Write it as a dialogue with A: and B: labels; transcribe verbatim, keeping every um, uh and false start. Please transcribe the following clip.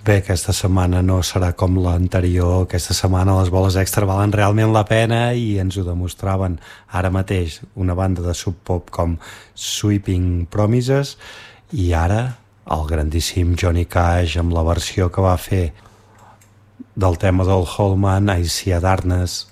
A: Bé, aquesta setmana no serà com l'anterior. Aquesta setmana les boles extra valen realment la pena i ens ho demostraven ara mateix una banda de sub-pop com Sweeping Promises i ara el grandíssim Johnny Cash amb la versió que va fer del tema del Holman, I See a Darkness,